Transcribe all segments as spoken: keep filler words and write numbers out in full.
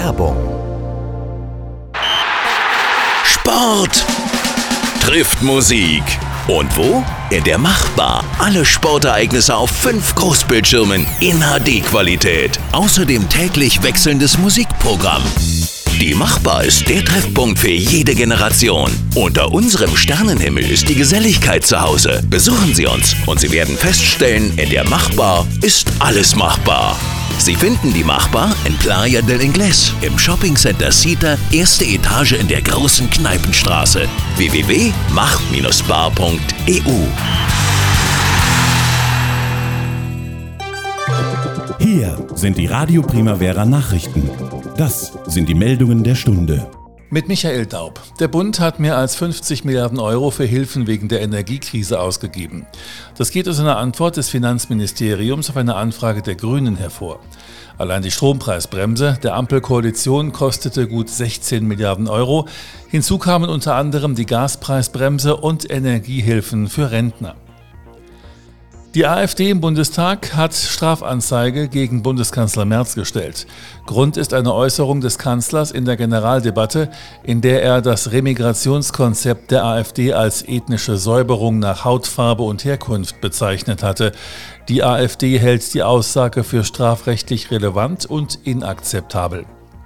Werbung. Sport trifft Musik. Und wo? In der Machbar. Alle Sportereignisse auf fünf Großbildschirmen in H D-Qualität. Außerdem täglich wechselndes Musikprogramm. Die Machbar ist der Treffpunkt für jede Generation. Unter unserem Sternenhimmel ist die Geselligkeit zu Hause. Besuchen Sie uns und Sie werden feststellen, in der Machbar ist alles machbar. Sie finden die Machbar in Playa del Inglés, im Shoppingcenter Sita, erste Etage in der großen Kneipenstraße. w w w punkt mach Bindestrich bar punkt e u. Hier sind die Radio Primavera Nachrichten. Das sind die Meldungen der Stunde. Mit Michael Daub. Der Bund hat mehr als fünfzig Milliarden Euro für Hilfen wegen der Energiekrise ausgegeben. Das geht aus einer Antwort des Finanzministeriums auf eine Anfrage der Grünen hervor. Allein die Strompreisbremse der Ampelkoalition kostete gut sechzehn Milliarden Euro. Hinzu kamen unter anderem die Gaspreisbremse und Energiehilfen für Rentner. Die AfD im Bundestag hat Strafanzeige gegen Bundeskanzler Merz gestellt. Grund ist eine Äußerung des Kanzlers in der Generaldebatte, in der er das Remigrationskonzept der AfD als ethnische Säuberung nach Hautfarbe und Herkunft bezeichnet hatte. Die AfD hält die Aussage für strafrechtlich relevant und inakzeptabel.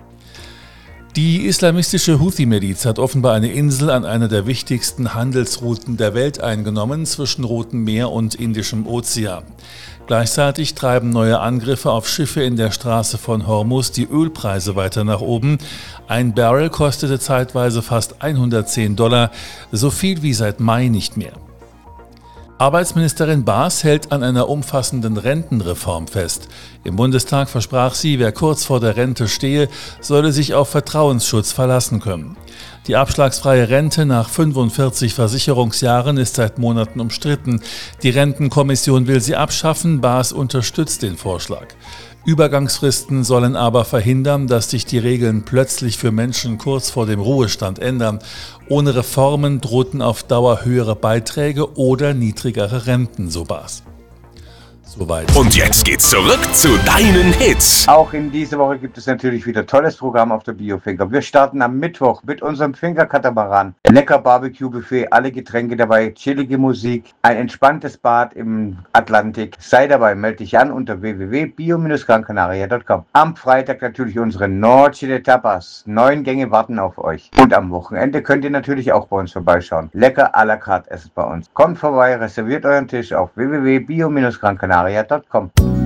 Die islamistische Houthi-Miliz hat offenbar eine Insel an einer der wichtigsten Handelsrouten der Welt eingenommen, zwischen Rotem Meer und Indischem Ozean. Gleichzeitig treiben neue Angriffe auf Schiffe in der Straße von Hormuz die Ölpreise weiter nach oben. Ein Barrel kostete zeitweise fast hundertzehn Dollar, so viel wie seit Mai nicht mehr. Arbeitsministerin Baas hält an einer umfassenden Rentenreform fest. Im Bundestag versprach sie, wer kurz vor der Rente stehe, solle sich auf Vertrauensschutz verlassen können. Die abschlagsfreie Rente nach fünfundvierzig Versicherungsjahren ist seit Monaten umstritten. Die Rentenkommission will sie abschaffen, Baas unterstützt den Vorschlag. Übergangsfristen sollen aber verhindern, dass sich die Regeln plötzlich für Menschen kurz vor dem Ruhestand ändern. Ohne Reformen drohten auf Dauer höhere Beiträge oder niedrigere Renten, so Baas. Soweit. Und jetzt geht's zurück zu deinen Hits. Auch in dieser Woche gibt es natürlich wieder tolles Programm auf der Biofinker. Wir starten am Mittwoch mit unserem Finker-Katamaran. Lecker Barbecue-Buffet, alle Getränke dabei, chillige Musik, ein entspanntes Bad im Atlantik. Sei dabei, melde dich an unter w w w punkt bio Bindestrich gran canaria punkt com. Am Freitag natürlich unsere Noche de Tapas. Neun Gänge warten auf euch. Und am Wochenende könnt ihr natürlich auch bei uns vorbeischauen. Lecker à la carte essen bei uns. Kommt vorbei, reserviert euren Tisch auf w w w punkt bio Bindestrich gran canaria punkt com.